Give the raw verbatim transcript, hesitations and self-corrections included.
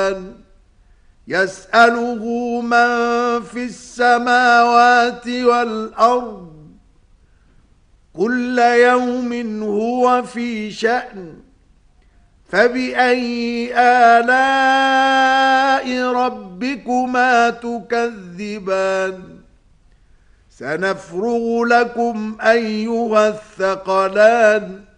تكذبان يسأله من في السماوات والأرض كل يوم هو في شأن فبأي آلاء ربكما تكذبان سنفرغ لكم أيها الثقلان